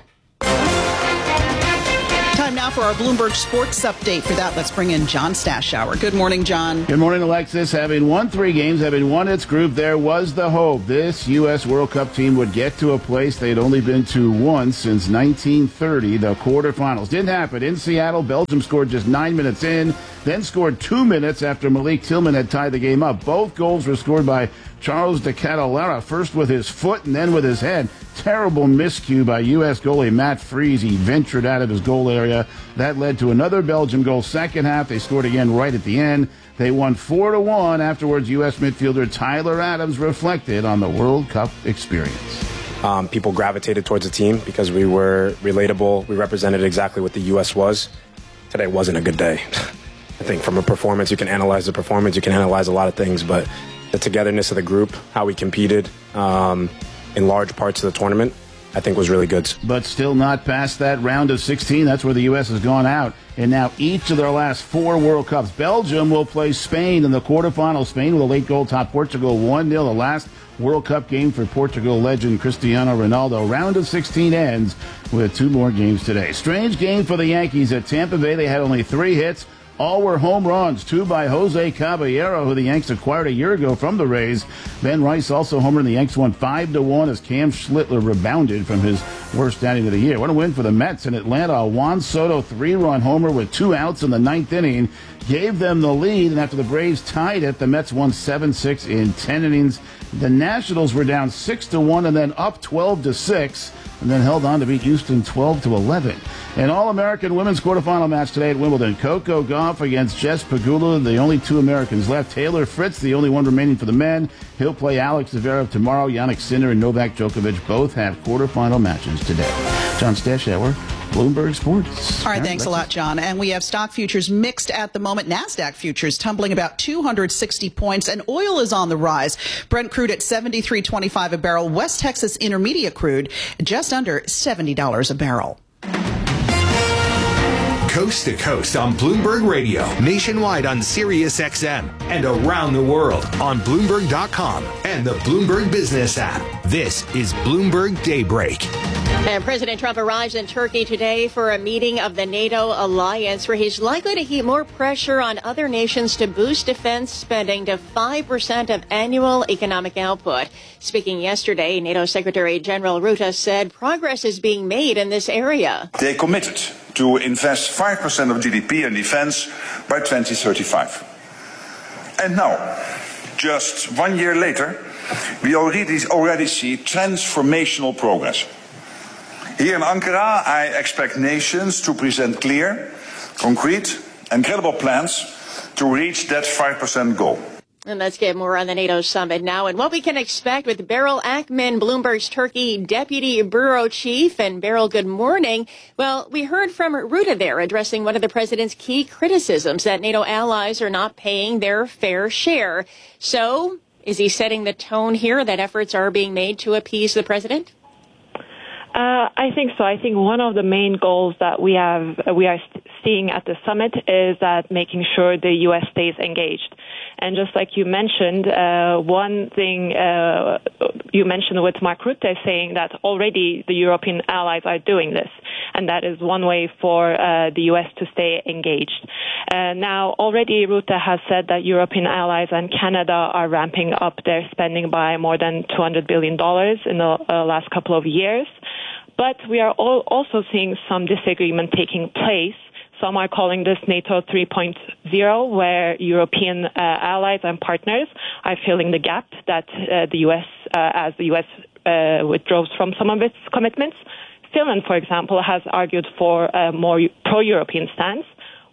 Time now for our Bloomberg Sports Update. For that, let's bring in John Stashower. Good morning, John. Good morning, Alexis. Having won 3 games, having won its group, there was the hope this U.S. World Cup team would get to a place they'd only been to once since 1930, the quarterfinals. Didn't happen. In Seattle, Belgium scored just 9 minutes in, then scored 2 minutes after Malik Tillman had tied the game up. Both goals were scored by Charles de Catalera, first with his foot and then with his head. Terrible miscue by U.S. goalie Matt Freese. He ventured out of his goal area. That led to another Belgium goal. Second half, they scored again right at the end. They won 4-1. Afterwards, U.S. midfielder Tyler Adams reflected on the World Cup experience. People gravitated towards the team because we were relatable. We represented exactly what the U.S. was. Today wasn't a good day. I think from a performance, you can analyze the performance. You can analyze a lot of things, but the togetherness of the group, how we competed in large parts of the tournament, I think was really good. But still not past that round of 16. That's where the U.S. has gone out. And now each of their last 4 World Cups. Belgium will play Spain in the quarterfinals. Spain with a late goal top Portugal 1-0. The last World Cup game for Portugal legend Cristiano Ronaldo. Round of 16 ends with 2 more games today. Strange game for the Yankees at Tampa Bay. They had only 3 hits. All were home runs, 2 by Jose Caballero, who the Yanks acquired a year ago from the Rays. Ben Rice also homered, and the Yanks won 5-1 as Cam Schlittler rebounded from his worst outing of the year. What a win for the Mets in Atlanta. A Juan Soto 3-run homer with 2 outs in the 9th inning gave them the lead, and after the Braves tied it, the Mets won 7-6 in 10 innings. The Nationals were down 6-1 and then up 12-6. And then held on to beat Houston 12-11. An All-American women's quarterfinal match today at Wimbledon. Coco Gauff against Jess Pegula, the only 2 Americans left. Taylor Fritz, the only one remaining for the men. He'll play Alex Zverev tomorrow. Yannick Sinner and Novak Djokovic both have quarterfinal matches today. John Stashower, Bloomberg Sports. All right, thanks a lot, John. And we have stock futures mixed at the moment. NASDAQ futures tumbling about 260 points, and oil is on the rise. Brent crude at $73.25 a barrel. West Texas Intermediate crude just under $70 a barrel. Coast to coast on Bloomberg Radio, nationwide on Sirius XM, and around the world on Bloomberg.com and the Bloomberg Business app. This is Bloomberg Daybreak. And President Trump arrives in Turkey today for a meeting of the NATO alliance, where he's likely to heap more pressure on other nations to boost defense spending to 5% of annual economic output. Speaking yesterday, NATO Secretary General Rutte said progress is being made in this area. They committed to invest 5% of GDP in defense by 2035. And now, just 1 year later, we already see transformational progress. Here in Ankara, I expect nations to present clear, concrete, and credible plans to reach that 5% goal. And let's get more on the NATO summit now and what we can expect with Beryl Akman, Bloomberg's Turkey Deputy Bureau Chief. And Beryl, good morning. Well, we heard from Rutte there addressing one of the president's key criticisms, that NATO allies are not paying their fair share. So is he setting the tone here that efforts are being made to appease the president? I think so. I think one of the main goals that we are seeing at the summit is that making sure the U.S. stays engaged. And just like you mentioned, one thing you mentioned with Mark Rutte saying that already the European allies are doing this, and that is one way for the U.S. to stay engaged. Now, already Rutte has said that European allies and Canada are ramping up their spending by more than $200 billion in the last couple of years. But we are also seeing some disagreement taking place. Some are calling this NATO 3.0, where European allies and partners are filling the gap that the U.S., as the U.S. withdraws from some of its commitments. Finland, for example, has argued for a more pro-European stance,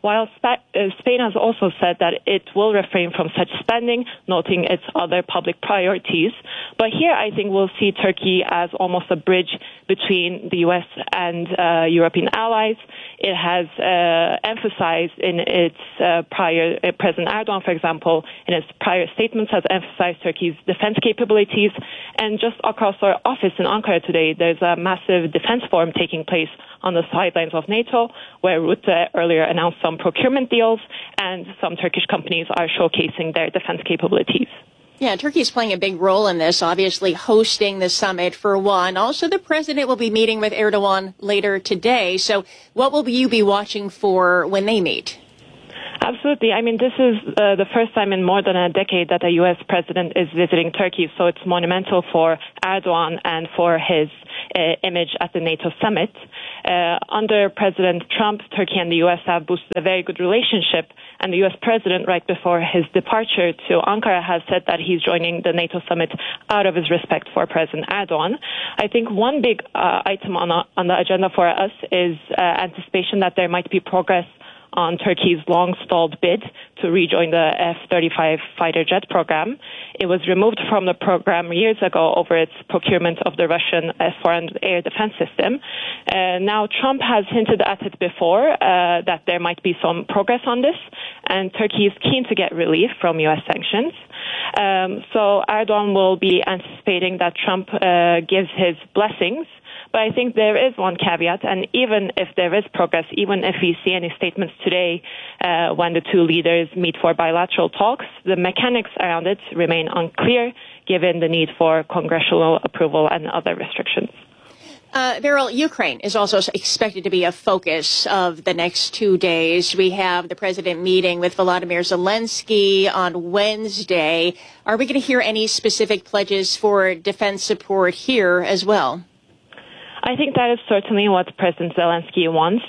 while Spain has also said that it will refrain from such spending, noting its other public priorities. But here I think we'll see Turkey as almost a bridge between the U.S. and European allies. It has emphasized in its President Erdogan, for example, in its prior statements, has emphasized Turkey's defense capabilities. And just across our office in Ankara today, there's a massive defense forum taking place on the sidelines of NATO, where Rutte earlier announced some procurement deals, and some Turkish companies are showcasing their defense capabilities. Yeah, Turkey's playing a big role in this, obviously hosting the summit for one. Also, the president will be meeting with Erdogan later today. So what will you be watching for when they meet? Absolutely. I mean, this is the first time in more than a decade that a U.S. president is visiting Turkey, so it's monumental for Erdogan and for his image at the NATO summit. Under President Trump, Turkey and the U.S. have boosted a very good relationship, and the U.S. president, right before his departure to Ankara, has said that he's joining the NATO summit out of his respect for President Erdogan. I think one big item on the agenda for us is anticipation that there might be progress on Turkey's long-stalled bid to rejoin the F-35 fighter jet program. It was removed from the program years ago over its procurement of the Russian S-400 air defense system. Now, Trump has hinted at it before that there might be some progress on this, and Turkey is keen to get relief from U.S. sanctions. So Erdogan will be anticipating that Trump gives his blessings. But I think there is one caveat, and even if there is progress, even if we see any statements today when the two leaders meet for bilateral talks, the mechanics around it remain unclear, given the need for congressional approval and other restrictions. Beryl, Ukraine is also expected to be a focus of the next 2 days. We have the president meeting with Volodymyr Zelensky on Wednesday. Are we going to hear any specific pledges for defense support here as well? I think that is certainly what President Zelensky wants.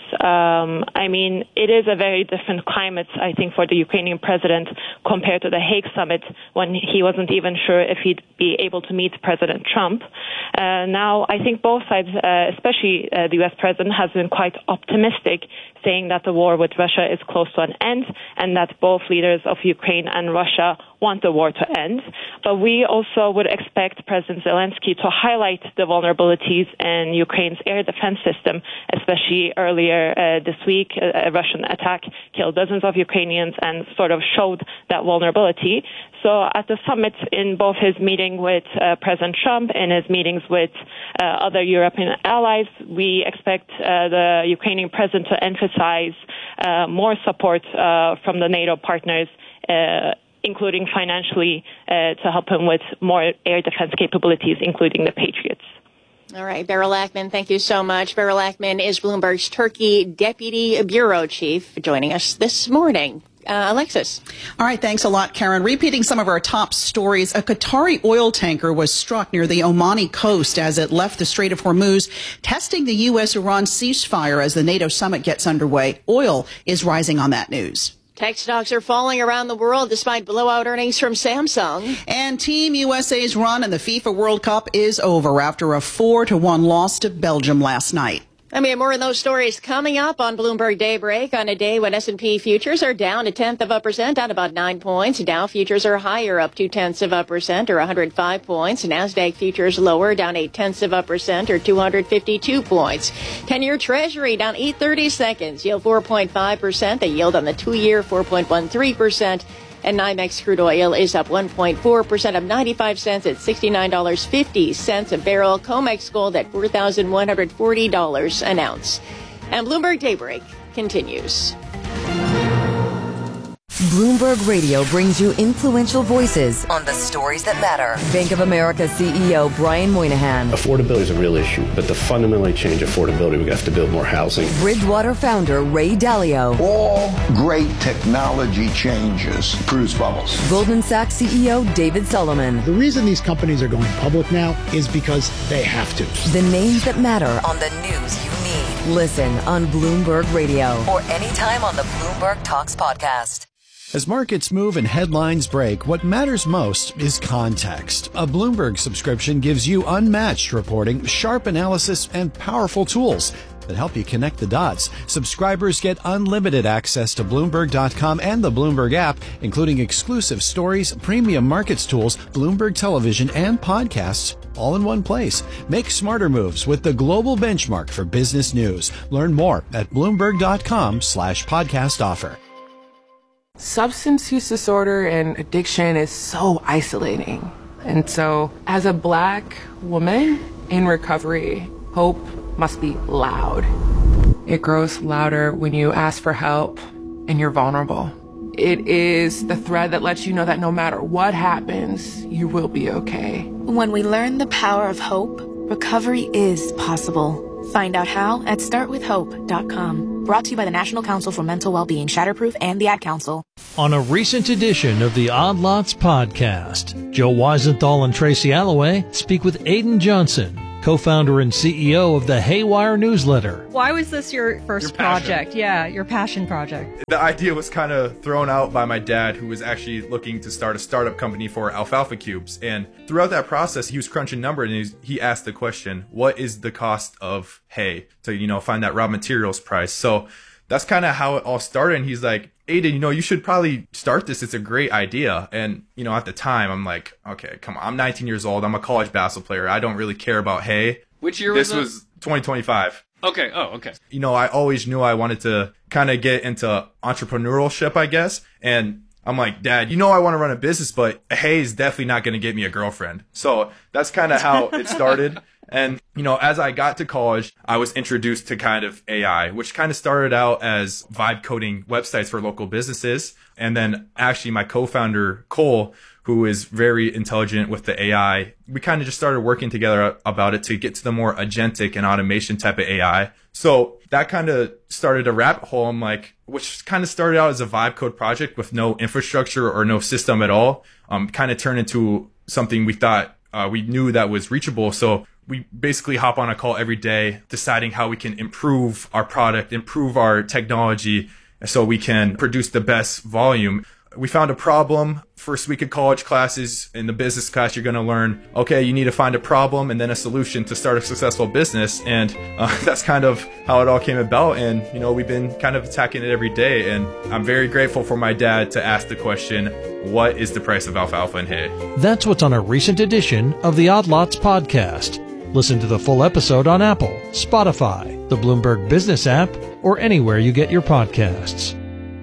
I mean, it is a very different climate, I think, for the Ukrainian president compared to the Hague summit, when he wasn't even sure if he'd be able to meet President Trump. Now, I think both sides, especially the U.S. president, has been quite optimistic, saying that the war with Russia is close to an end and that both leaders of Ukraine and Russia want the war to end. But we also would expect President Zelensky to highlight the vulnerabilities in Ukraine's air defense system, especially earlier this week. A Russian attack killed dozens of Ukrainians and sort of showed that vulnerability. So at the summit, in both his meeting with President Trump and his meetings with other European allies, we expect the Ukrainian president to emphasize more support from the NATO partners, including financially, to help him with more air defense capabilities, including the Patriots. All right, Beryl Ackman, thank you so much. Beryl Ackman is Bloomberg's Turkey Deputy Bureau Chief, joining us this morning. Alexis. All right, thanks a lot, Karen. Repeating some of our top stories, a Qatari oil tanker was struck near the Omani coast as it left the Strait of Hormuz, testing the U.S.-Iran ceasefire as the NATO summit gets underway. Oil is rising on that news. Tech stocks are falling around the world despite blowout earnings from Samsung. And Team USA's run in the FIFA World Cup is over after a 4-1 loss to Belgium last night. I mean, more of those stories coming up on Bloomberg Daybreak on a day when S&P futures are down 0.1%, down about 9 points. Dow futures are higher, up 0.2% or 105 points. NASDAQ futures lower, down 0.8% or 252 points. 10-year Treasury down 8/32, yield 4.5%. The yield on the 2-year 4.13%. And NYMEX crude oil is up 1.4%, up 95 cents at $69.50 a barrel. COMEX gold at $4,140 an ounce. And Bloomberg Daybreak continues. Bloomberg Radio brings you influential voices on the stories that matter. Bank of America CEO Brian Moynihan. Affordability is a real issue, but to fundamentally change affordability, we have to build more housing. Bridgewater founder Ray Dalio. All great technology changes produce bubbles. Goldman Sachs CEO David Solomon. The reason these companies are going public now is because they have to. The names that matter on the news you need. Listen on Bloomberg Radio or anytime on the Bloomberg Talks podcast. As markets move and headlines break, what matters most is context. A Bloomberg subscription gives you unmatched reporting, sharp analysis, and powerful tools. that help you connect the dots. Subscribers get unlimited access to Bloomberg.com and the Bloomberg app, including exclusive stories, premium markets tools, Bloomberg television, and podcasts, all in one place. Make smarter moves with the global benchmark for business news. Learn more at Bloomberg.com/podcast offer. Substance use disorder and addiction is so isolating. And so, as a Black woman in recovery, hope must be loud. It grows louder when you ask for help and you're vulnerable. It is the thread that lets you know that no matter what happens, you will be okay. When we learn the power of hope, recovery is possible. Find out how at startwithhope.com. Brought to you by the National Council for Mental Wellbeing, Shatterproof, and the Ad Council. On a recent edition of the Odd Lots podcast, Joe Weisenthal and Tracy Alloway speak with Aiden Johnson, co-founder and CEO of the Haywire newsletter. Why was this your first project? Yeah, your passion project. The idea was kind of thrown out by my dad, who was actually looking to start a startup company for alfalfa cubes. And throughout that process, he was crunching numbers, and he asked the question, what is the cost of hay to, find that raw materials price? So that's kind of how it all started. And he's like, Aiden, you should probably start this. It's a great idea. And, at the time, I'm like, okay, come on. I'm 19 years old. I'm a college basketball player. I don't really care about hay. Which year was this? This was 2025. Okay. Oh, okay. I always knew I wanted to kind of get into entrepreneurship, I guess. And I'm like, Dad, I want to run a business, but hay is definitely not going to get me a girlfriend. So that's kind of how it started. And, as I got to college, I was introduced to kind of AI, which kind of started out as vibe coding websites for local businesses. And then actually my co-founder, Cole, who is very intelligent with the AI, we kind of just started working together about it to get to the more agentic and automation type of AI. So that kind of started a rabbit hole. I'm like, which kind of started out as a vibe code project with no infrastructure or no system at all, kind of turned into something we thought we knew that was reachable. So we basically hop on a call every day, deciding how we can improve our product, improve our technology, so we can produce the best volume. We found a problem. First week of college classes, in the business class, you're going to learn, okay, you need to find a problem and then a solution to start a successful business. And that's kind of how it all came about. And, we've been kind of attacking it every day. And I'm very grateful for my dad to ask the question, what is the price of alfalfa and hay? That's what's on a recent edition of the Odd Lots podcast. Listen to the full episode on Apple, Spotify, the Bloomberg Business app, or anywhere you get your podcasts.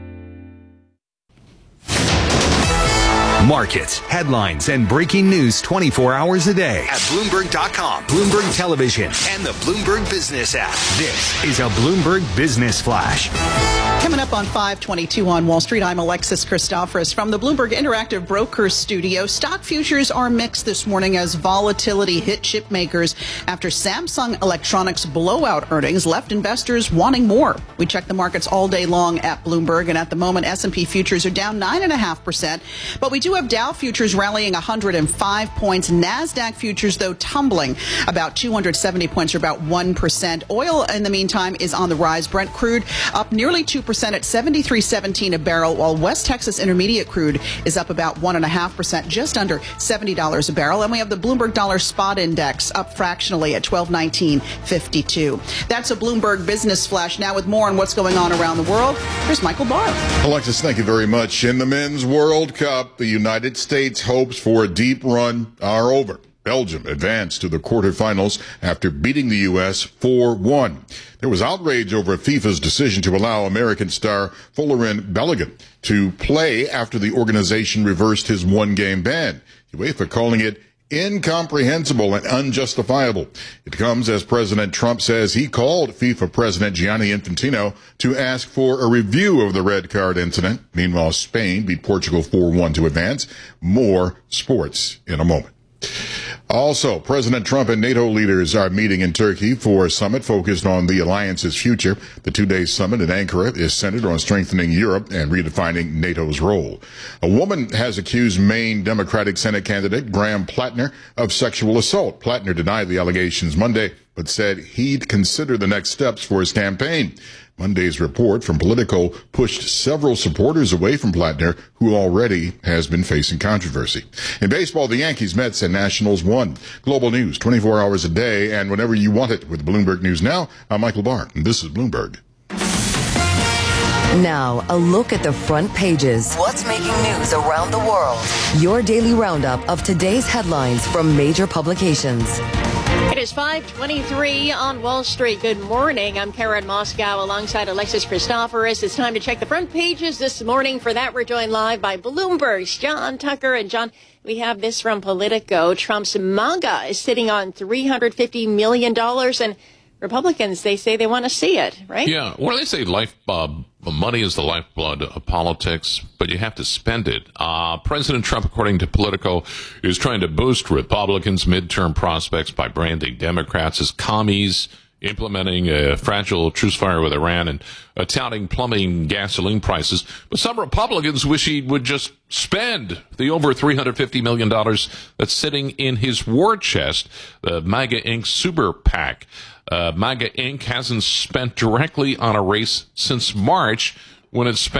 Markets, headlines, and breaking news 24 hours a day at Bloomberg.com, Bloomberg Television, and the Bloomberg Business app. This is a Bloomberg Business Flash. Coming up on 522 on Wall Street, I'm Alexis Christoforous from the Bloomberg Interactive Brokers studio. Stock futures are mixed this morning as volatility hit chip makers after Samsung Electronics blowout earnings left investors wanting more. We check the markets all day long at Bloomberg, and at the moment, S&P futures are down 9.5%. But we do have Dow futures rallying 105 points. NASDAQ futures, though, tumbling about 270 points, or about 1%. Oil, in the meantime, is on the rise. Brent crude up nearly 2% at $73.17 a barrel, while West Texas Intermediate crude is up about 1.5%, just under $70 a barrel. And we have the Bloomberg Dollar Spot Index up fractionally at $1219.52. That's a Bloomberg Business Flash. Now with more on what's going on around the world, here's Michael Barr. Alexis, thank you very much. In the Men's World Cup, the United States hopes for a deep run are over. Belgium advanced to the quarterfinals after beating the U.S. 4-1. There was outrage over FIFA's decision to allow American star Folarin Balogun to play after the organization reversed his one-game ban. UEFA calling it incomprehensible and unjustifiable. It comes as President Trump says he called FIFA President Gianni Infantino to ask for a review of the red card incident. Meanwhile, Spain beat Portugal 4-1 to advance. More sports in a moment. Also, President Trump and NATO leaders are meeting in Turkey for a summit focused on the alliance's future. The two-day summit in Ankara is centered on strengthening Europe and redefining NATO's role. A woman has accused Maine Democratic Senate candidate Graham Plattner of sexual assault. Plattner denied the allegations Monday, but said he'd consider the next steps for his campaign. Monday's report from Politico pushed several supporters away from Plattner, who already has been facing controversy. In baseball, the Yankees, Mets, and Nationals won. Global news, 24 hours a day, and whenever you want it with Bloomberg News Now. I'm Michael Barr, and this is Bloomberg. Now, a look at the front pages. What's making news around the world? Your daily roundup of today's headlines from major publications. It is 5:23 on Wall Street. Good morning. I'm Karen Moscow alongside Alexis Christoforous. It's time to check the front pages this morning. For that, we're joined live by Bloomberg's John Tucker. And John, we have this from Politico. Trump's MAGA is sitting on $350 million, and Republicans, they say they want to see it, right? Yeah. Well, they say money is the lifeblood of politics, but you have to spend it. President Trump, according to Politico, is trying to boost Republicans' midterm prospects by branding Democrats as commies, implementing a fragile truce fire with Iran, and touting plummeting gasoline prices. But some Republicans wish he would just spend the over $350 million that's sitting in his war chest, the MAGA Inc. Super PAC. MAGA Inc. hasn't spent directly on a race since March, when it spent